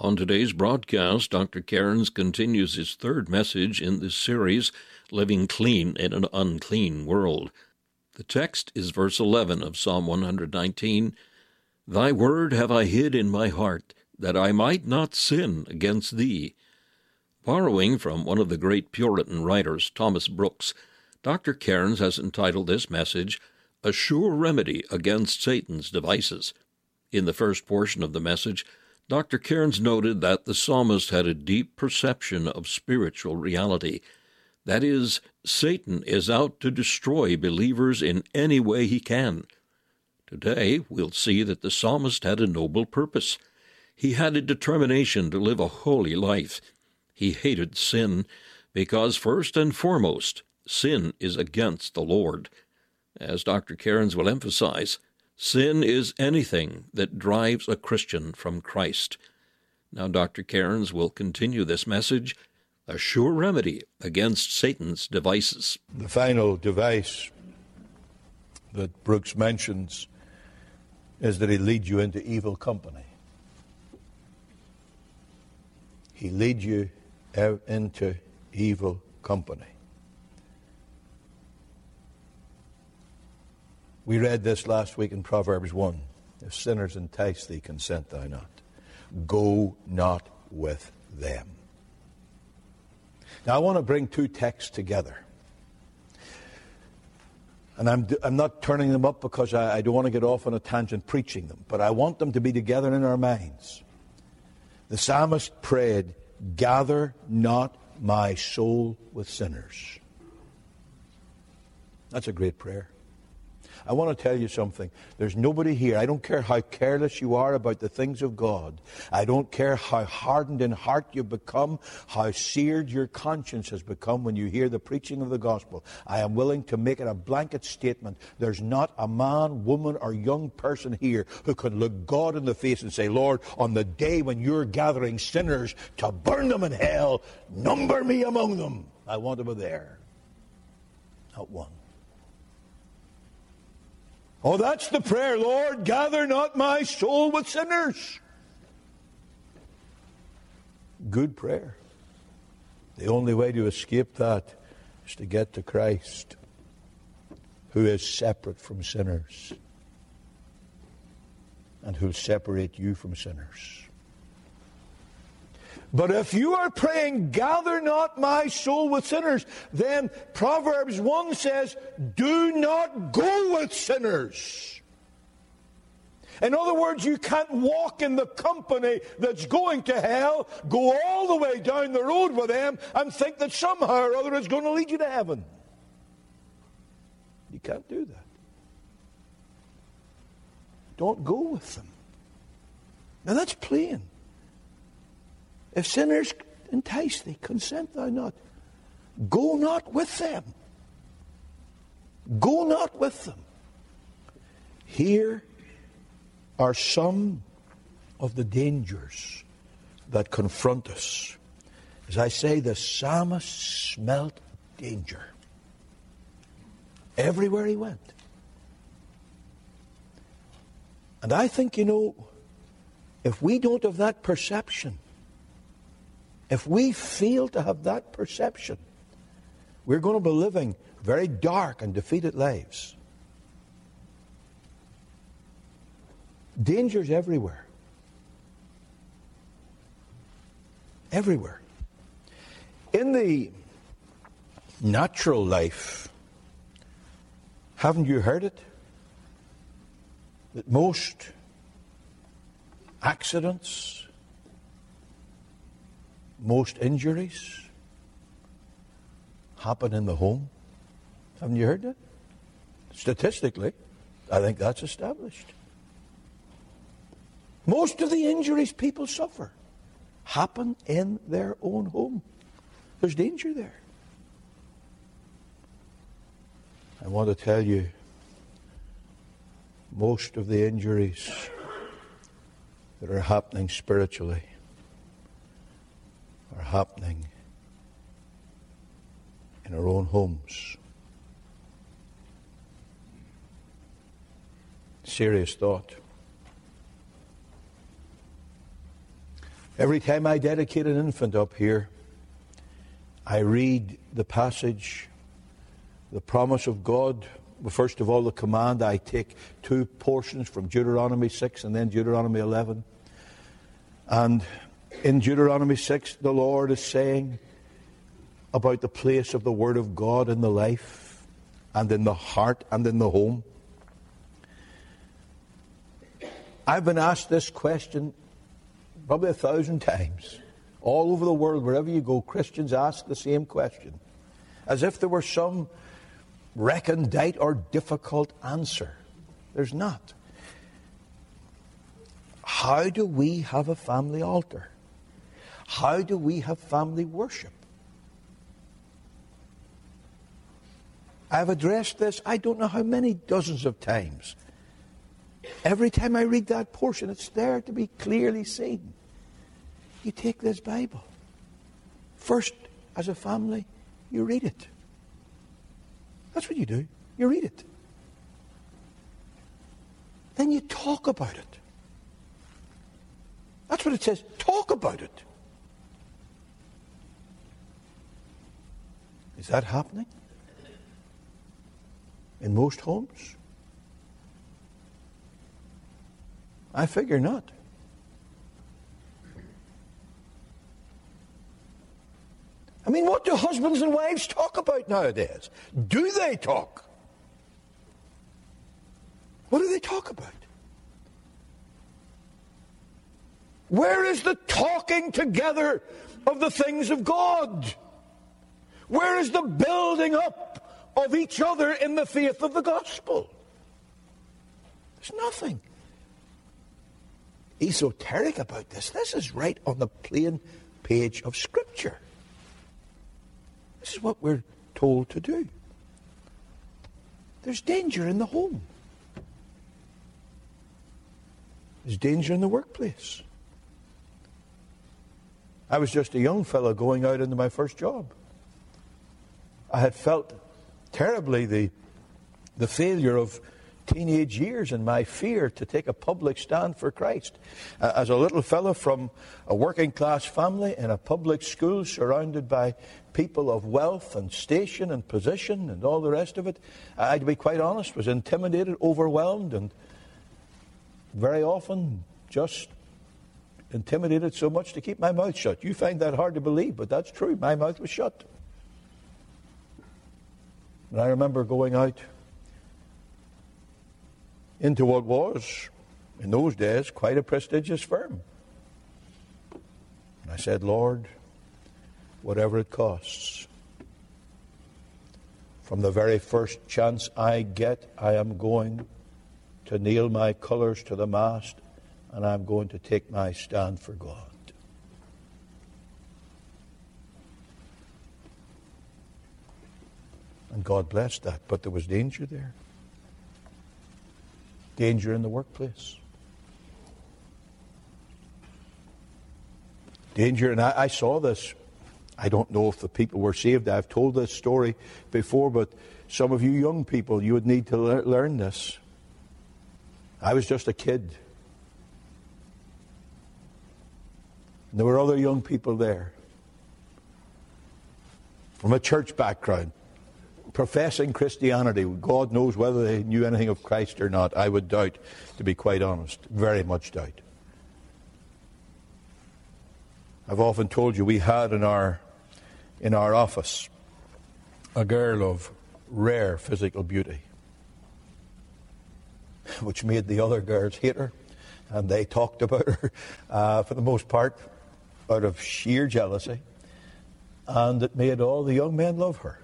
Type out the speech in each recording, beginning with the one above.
On today's broadcast, Dr. Cairns continues his third message in this series, Living Clean in an Unclean World. The text is verse 11 of Psalm 119, "Thy word have I hid in my heart, that I might not sin against thee." Borrowing from one of the great Puritan writers, Thomas Brooks, Dr. Cairns has entitled this message, "A Sure Remedy Against Satan's Devices." In the first portion of the message, Dr. Cairns noted that the psalmist had a deep perception of spiritual reality. That is, Satan is out to destroy believers in any way he can. Today, we'll see that the psalmist had a noble purpose. He had a determination to live a holy life. He hated sin because, first and foremost, sin is against the Lord. As Dr. Cairns will emphasize, sin is anything that drives a Christian from Christ. Now Dr. Cairns will continue this message, A Sure Remedy Against Satan's Devices. The final device that Brooks mentions is that he leads you into evil company. He leads you out into evil company. We read this last week in Proverbs 1. If sinners entice thee, consent thou not. Go not with them. Now I want to bring two texts together. And I'm not turning them up because I don't want to get off on a tangent preaching them, but I want them to be together in our minds. The psalmist prayed, "Gather not my soul with sinners." That's a great prayer. I want to tell you something. There's nobody here. I don't care how careless you are about the things of God. I don't care how hardened in heart you've become, how seared your conscience has become when you hear the preaching of the gospel. I am willing to make it a blanket statement. There's not a man, woman, or young person here who can look God in the face and say, "Lord, on the day when you're gathering sinners to burn them in hell, number me among them." I want to be there. Not one. Oh, that's the prayer, "Lord, gather not my soul with sinners." Good prayer. The only way to escape that is to get to Christ, who is separate from sinners and who'll separate you from sinners. But if you are praying, "Gather not my soul with sinners," then Proverbs 1 says, do not go with sinners. In other words, you can't walk in the company that's going to hell, go all the way down the road with them, and think that somehow or other it's going to lead you to heaven. You can't do that. Don't go with them. Now that's plain. If sinners entice thee, consent thou not. Go not with them. Go not with them. Here are some of the dangers that confront us. As I say, the psalmist smelt danger everywhere he went. And I think, if we don't have that perception, if we fail to have that perception, we're going to be living very dark and defeated lives. Dangers everywhere. Everywhere. In the natural life, haven't you heard it? That most accidents, most injuries happen in the home. Haven't you heard that? Statistically, I think that's established. Most of the injuries people suffer happen in their own home. There's danger there. I want to tell you, most of the injuries that are happening spiritually are happening in our own homes. Serious thought. Every time I dedicate an infant up here, I read the passage, the promise of God. First of all, the command. I take two portions from Deuteronomy 6 and then Deuteronomy 11. And in Deuteronomy 6, the Lord is saying about the place of the Word of God in the life and in the heart and in the home. I've been asked this question probably 1,000 times. All over the world, wherever you go, Christians ask the same question, as if there were some recondite or difficult answer. There's not. How do we have a family altar? How do we have family worship? I've addressed this, I don't know how many dozens of times. Every time I read that portion, it's there to be clearly seen. You take this Bible. First, as a family, you read it. That's what you do. You read it. Then you talk about it. That's what it says. Talk about it. Is that happening in most homes? I figure not. I mean, what do husbands and wives talk about nowadays? Do they talk? What do they talk about? Where is the talking together of the things of God? Where is the building up of each other in the faith of the gospel? There's nothing esoteric about this. This is right on the plain page of Scripture. This is what we're told to do. There's danger in the home. There's danger in the workplace. I was just a young fellow going out into my first job. I had felt terribly the failure of teenage years and my fear to take a public stand for Christ. As a little fellow from a working class family in a public school surrounded by people of wealth and station and position and all the rest of it, I, to be quite honest, was intimidated, overwhelmed, and very often just intimidated so much to keep my mouth shut. You find that hard to believe, but that's true. My mouth was shut. And I remember going out into what was, in those days, quite a prestigious firm. And I said, Lord, whatever it costs, from the very first chance I get, I am going to nail my colours to the mast, and I'm going to take my stand for God. And God blessed that, but there was danger there. Danger in the workplace. Danger, and I saw this. I don't know if the people were saved. I've told this story before, but some of you young people, you would need to learn this. I was just a kid. And there were other young people there from a church background, professing Christianity. God knows whether they knew anything of Christ or not. I would doubt, to be quite honest, very much doubt. I've often told you we had in our office a girl of rare physical beauty, which made the other girls hate her, and they talked about her for the most part out of sheer jealousy, and it made all the young men love her.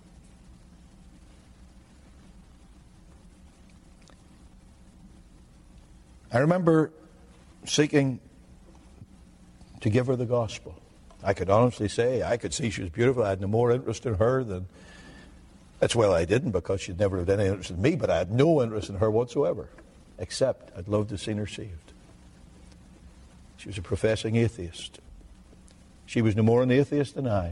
I remember seeking to give her the gospel. I could honestly say, I could see she was beautiful. I had no more interest in her than... That's well, I didn't, because she'd never had any interest in me, but I had no interest in her whatsoever, except I'd love to have seen her saved. She was a professing atheist. She was no more an atheist than I.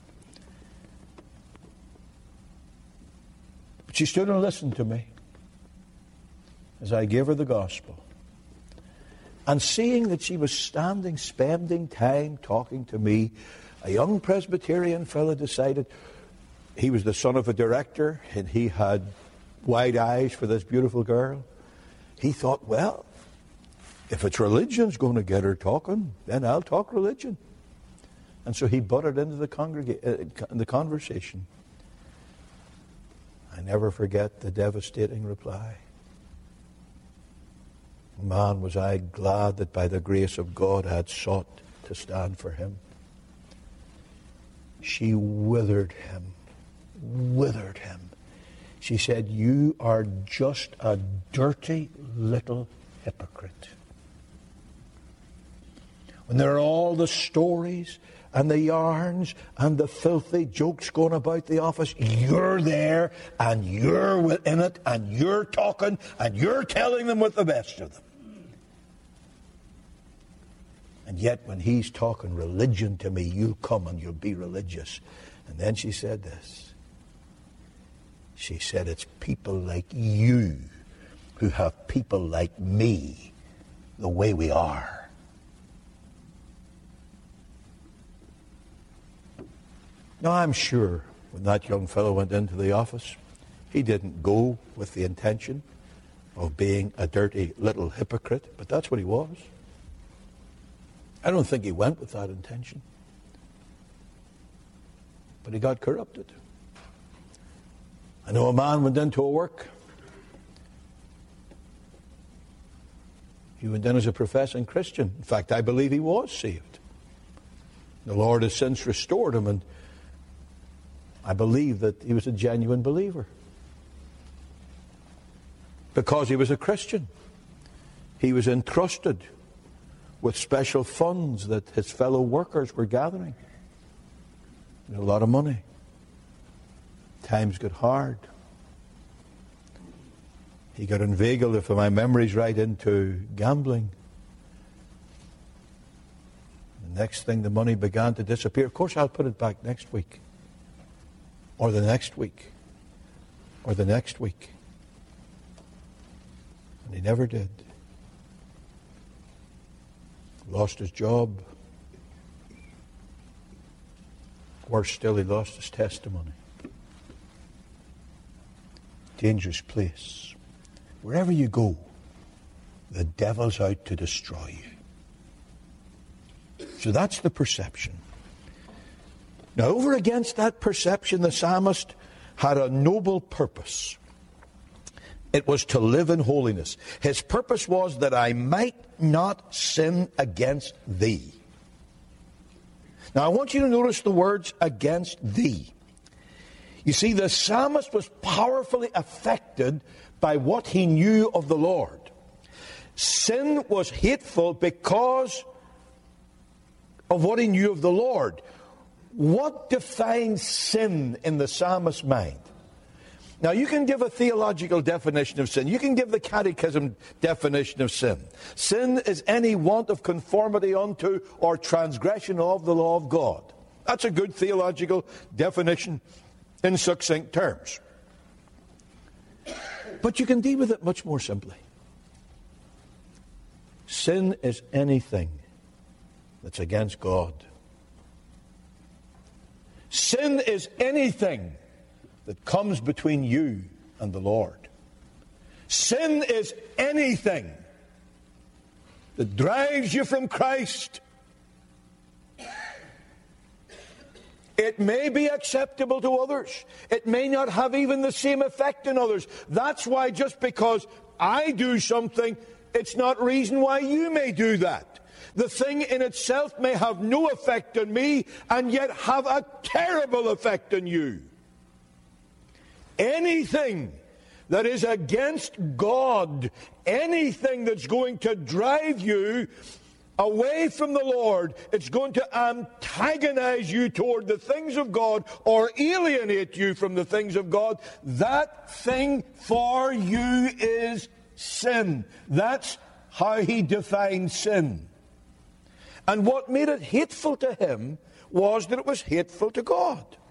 But she stood and listened to me as I gave her the gospel. And seeing that she was standing, spending time talking to me, a young Presbyterian fellow decided, he was the son of a director, and he had wide eyes for this beautiful girl. He thought, well, if it's religion's going to get her talking, then I'll talk religion. And so he butted into the conversation. I never forget the devastating reply. Man, was I glad that by the grace of God I had sought to stand for him. She withered him. She said, you are just a dirty little hypocrite. When there are all the stories and the yarns and the filthy jokes going about the office, you're there and you're in it and you're talking and you're telling them with the best of them. And yet when he's talking religion to me, you'll come and you'll be religious. And then she said this. She said, it's people like you who have people like me the way we are. Now, I'm sure when that young fellow went into the office, he didn't go with the intention of being a dirty little hypocrite, but that's what he was. I don't think he went with that intention. But he got corrupted. I know a man went into a work. He went in as a professing Christian. In fact, I believe he was saved. The Lord has since restored him, and I believe that he was a genuine believer. Because he was a Christian, he was entrusted with special funds that his fellow workers were gathering. A lot of money. Times got hard. He got inveigled, if my memory's right, into gambling. The next thing, the money began to disappear. Of course, I'll put it back next week. Or the next week. Or the next week. And he never did. Lost his job. Worse still, he lost his testimony. Dangerous place. Wherever you go, the devil's out to destroy you. So that's the perception. Now, over against that perception, the psalmist had a noble purpose. It was to live in holiness. His purpose was that I might not sin against thee. Now, I want you to notice the words against thee. You see, the psalmist was powerfully affected by what he knew of the Lord. Sin was hateful because of what he knew of the Lord. What defines sin in the psalmist's mind? Now, you can give a theological definition of sin. You can give the catechism definition of sin. Sin is any want of conformity unto or transgression of the law of God. That's a good theological definition in succinct terms. But you can deal with it much more simply. Sin is anything that's against God. Sin is anything that comes between you and the Lord. Sin is anything that drives you from Christ. It may be acceptable to others. It may not have even the same effect in others. That's why just because I do something, it's not reason why you may do that. The thing in itself may have no effect on me and yet have a terrible effect on you. Anything that is against God, anything that's going to drive you away from the Lord, it's going to antagonize you toward the things of God or alienate you from the things of God, that thing for you is sin. That's how he defines sin. And what made it hateful to him was that it was hateful to God.